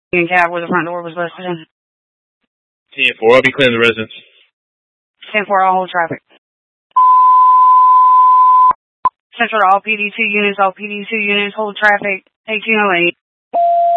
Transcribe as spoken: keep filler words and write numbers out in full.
In cab where the front door was busted in. ten four, I'll be clearing the residence. ten four, I'll hold traffic. Central to all P D two units, all P D two units, hold traffic, eighteen oh eight.